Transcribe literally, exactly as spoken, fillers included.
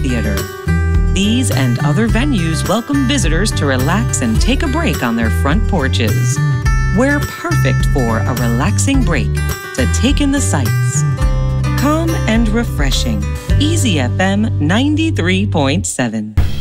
Theater. These and other venues welcome visitors to relax and take a break on their front porches. We're perfect for a relaxing break to take in the sights. Calm and refreshing. Easy F M ninety-three point seven.